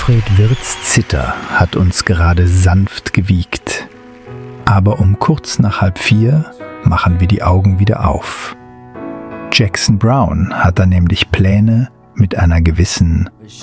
Alfred Wirths Zither hat uns gerade sanft gewiegt. Aber um kurz nach 3:30 machen wir die Augen wieder auf. Jackson Browne hat da nämlich Pläne mit einer gewissen